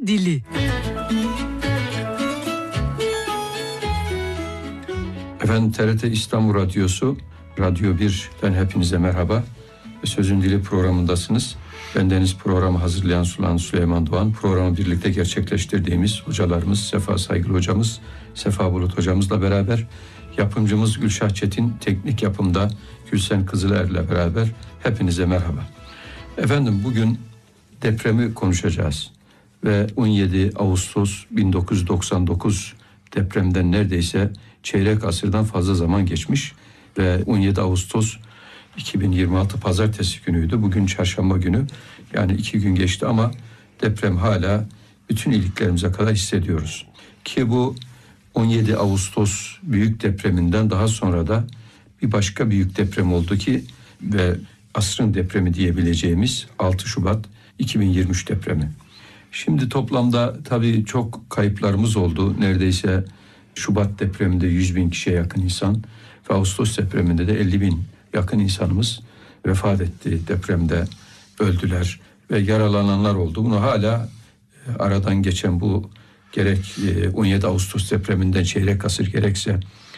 dili. Efendim, TRT İstanbul Radyosu, Radyo 1'den hepinize merhaba. Sözün Dili programındasınız. Bendeniz programı hazırlayan Sulan Süleyman Doğan. Programı birlikte gerçekleştirdiğimiz hocalarımız, Sefa Saygılı hocamız, Sefa Bulut hocamızla beraber, yapımcımız Gülşah Çetin, teknik yapımda Gülsen Kızıler ile beraber hepinize merhaba. Efendim, bugün depremi konuşacağız ve 17 Ağustos 1999 depremden neredeyse çeyrek asırdan fazla zaman geçmiş ve 17 Ağustos 2026 Pazartesi günüydü. Bugün Çarşamba günü, yani 2 gün geçti ama deprem hala bütün iliklerimize kadar hissediyoruz. Ki bu 17 Ağustos büyük depreminden daha sonra da bir başka büyük deprem oldu ki ve asrın depremi diyebileceğimiz 6 Şubat 2023 depremi. Şimdi toplamda tabii çok kayıplarımız oldu. Neredeyse Şubat depreminde 100.000 kişiye yakın insan ve Ağustos depreminde de 50.000 yakın insanımız vefat etti. Depremde öldüler ve yaralananlar oldu. Bunu hala aradan geçen bu gerek 17 Ağustos depreminden çeyrek asır gerekse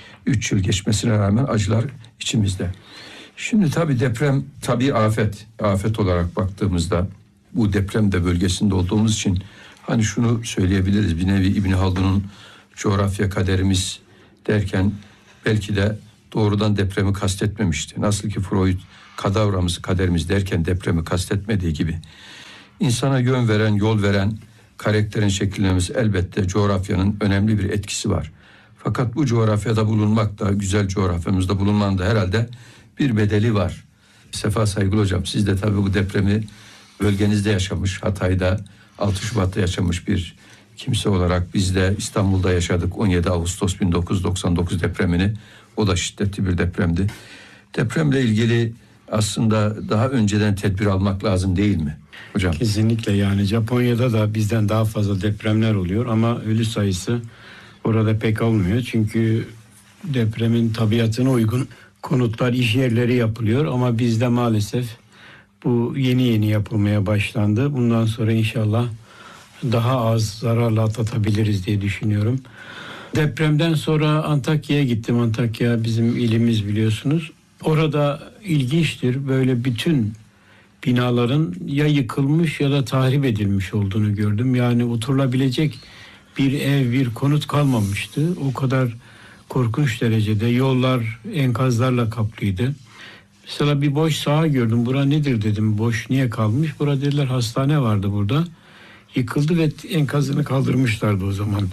3 yıl geçmesine rağmen acılar içimizde. Şimdi tabii deprem tabii afet olarak baktığımızda bu depremde bölgesinde olduğumuz için hani şunu söyleyebiliriz, bir nevi İbn Haldun'un coğrafya kaderimiz derken belki de doğrudan depremi kastetmemişti. Nasıl ki Freud kadavramızı kaderimiz derken depremi kastetmediği gibi insana yön veren, yol veren karakterin şekillenmesi elbette coğrafyanın önemli bir etkisi var. Fakat bu coğrafyada bulunmak da, güzel coğrafyamızda bulunmanın da herhalde bir bedeli var. Sefa Saygılı hocam, siz de tabii bu depremi bölgenizde yaşamış, Hatay'da 6 Şubat'ta yaşamış bir kimse olarak biz de İstanbul'da yaşadık 17 Ağustos 1999 depremini. O da şiddetli bir depremdi. Depremle ilgili aslında daha önceden tedbir almak lazım değil mi hocam? Kesinlikle, yani Japonya'da da bizden daha fazla depremler oluyor ama ölü sayısı orada pek olmuyor. Çünkü depremin tabiatına uygun konutlar, iş yerleri yapılıyor ama bizde maalesef bu yeni yapılmaya başlandı. Bundan sonra inşallah daha az zararla atlatabiliriz diye düşünüyorum. Depremden sonra Antakya'ya gittim. Antakya bizim ilimiz, biliyorsunuz. Orada ilginçtir, böyle bütün binaların ya yıkılmış ya da tahrip edilmiş olduğunu gördüm. Yani oturulabilecek bir ev, bir konut kalmamıştı. O kadar korkunç derecede yollar enkazlarla kaplıydı. Mesela bir boş saha gördüm. Bura nedir dedim. Boş niye kalmış? Bura dediler hastane vardı burada. Yıkıldı ve enkazını kaldırmışlardı o zaman.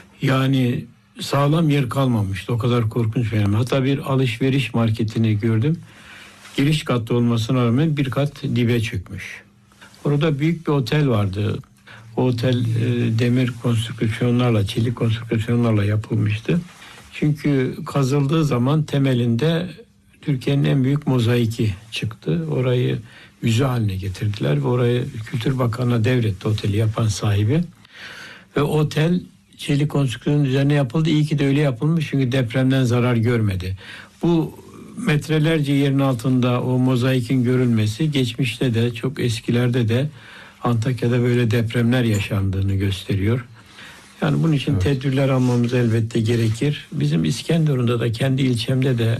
Yani sağlam yer kalmamıştı. O kadar korkunç benim. Hatta bir alışveriş marketini gördüm. Giriş katta olmasına rağmen bir kat dibe çökmüş. Orada büyük bir otel vardı. O otel demir konstrüksiyonlarla, çelik konstrüksiyonlarla yapılmıştı. Çünkü kazıldığı zaman temelinde Türkiye'nin en büyük mozaiki çıktı. Orayı müze haline getirdiler ve orayı Kültür Bakanı'na devretti oteli yapan sahibi. Ve otel çelik konstrüksiyonun üzerine yapıldı. İyi ki de öyle yapılmış çünkü depremden zarar görmedi. Bu metrelerce yerin altında o mozaikin görülmesi geçmişte de, çok eskilerde de Antakya'da böyle depremler yaşandığını gösteriyor. Yani bunun için tedbirler almamız elbette gerekir. Bizim İskenderun'da da, kendi ilçemde de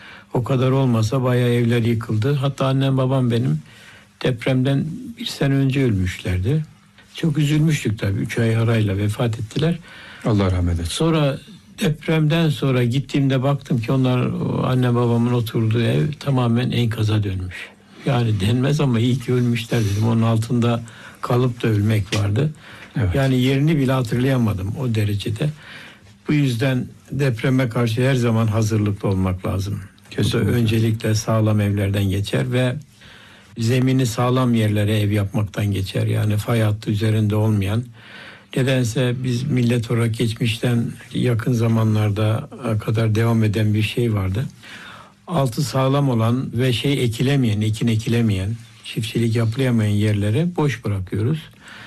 o kadar olmasa bayağı evler yıkıldı. Hatta annem babam benim depremden 1 sene önce ölmüşlerdi. Çok üzülmüştük tabii. 3 ay arayla vefat ettiler. Allah rahmet etsin. Sonra depremden sonra gittiğimde baktım ki onlar, anne babamın oturduğu ev tamamen enkaza dönmüş. Yani denmez ama iyi ki ölmüşler dedim. Onun altında kalıp da ölmek vardı. Evet. Yani yerini bile hatırlayamadım o derecede. Bu yüzden depreme karşı her zaman hazırlıklı olmak lazım. Kesinlikle. Bu da öncelikle sağlam evlerden geçer ve zemini sağlam yerlere ev yapmaktan geçer. Yani fay hattı üzerinde olmayan. Nedense biz millet olarak geçmişten yakın zamanlarda kadar devam eden bir şey vardı. Altı sağlam olan ve ekin ekilemeyen, çiftçilik yapılamayan yerlere boş bırakıyoruz.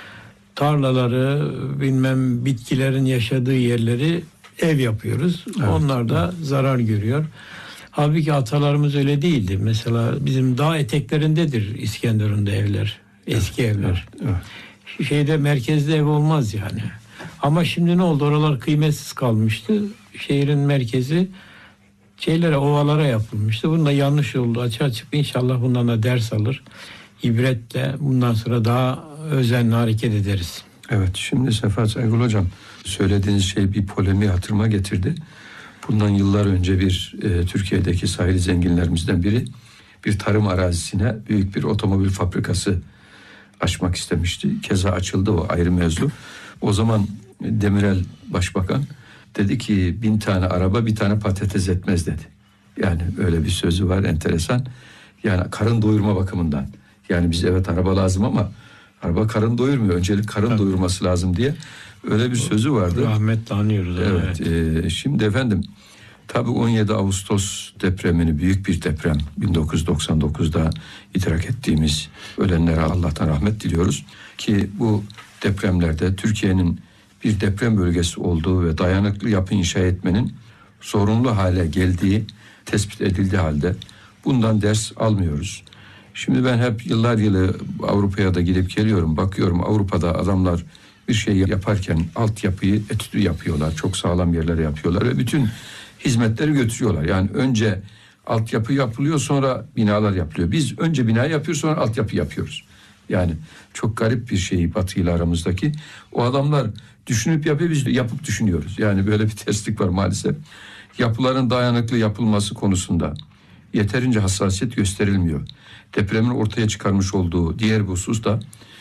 Tarlaları, bitkilerin yaşadığı yerleri ev yapıyoruz. Evet. Onlar da zarar görüyor. Halbuki atalarımız öyle değildi. Mesela bizim dağ eteklerindedir İskenderun'da evler, eski evler. Evet. şeyde merkezde ev olmaz yani. Ama şimdi ne oldu? Oralar kıymetsiz kalmıştı. Şehrin merkezi ovalara yapılmıştı. Bunun da yanlış oldu. Açığa çıkıp inşallah bundan da ders alır. İbretle bundan sonra daha özenli hareket ederiz. Evet, şimdi Sefa Saygılı Hocam, söylediğiniz şey bir polemiği hatırıma getirdi. Bundan yıllar önce Türkiye'deki sahil zenginlerimizden biri bir tarım arazisine büyük bir otomobil fabrikası açmak istemişti. Keza açıldı, o ayrı mevzu. O zaman Demirel Başbakan dedi ki 1000 tane araba 1 tane patates etmez dedi. Yani öyle bir sözü var, enteresan. Yani karın doyurma bakımından. Yani biz evet araba lazım ama araba karın doyurmuyor. Öncelik karın doyurması lazım diye öyle bir sözü vardı. Rahmetle anıyoruz. Evet. Şimdi efendim, tabii 17 Ağustos depremini, büyük bir deprem, 1999'da idrak ettiğimiz, ölenlere Allah'tan rahmet diliyoruz. Ki bu depremlerde Türkiye'nin bir deprem bölgesi olduğu ve dayanıklı yapı inşa etmenin zorunlu hale geldiği tespit edildiği halde bundan ders almıyoruz. Şimdi ben hep yıllar yılı Avrupa'ya da gidip geliyorum. Bakıyorum Avrupa'da adamlar bir şey yaparken altyapıyı etüdü yapıyorlar. Çok sağlam yerlere yapıyorlar ve bütün hizmetleri götürüyorlar. Yani önce altyapı yapılıyor, sonra binalar yapılıyor. Biz önce bina yapıyoruz, sonra altyapı yapıyoruz. Yani çok garip bir şey Batı ile aramızdaki. O adamlar düşünüp yapıyor, biz de yapıp düşünüyoruz. Yani böyle bir terslik var maalesef. Yapıların dayanıklı yapılması konusunda yeterince hassasiyet gösterilmiyor. Depremin ortaya çıkarmış olduğu diğer bir husus da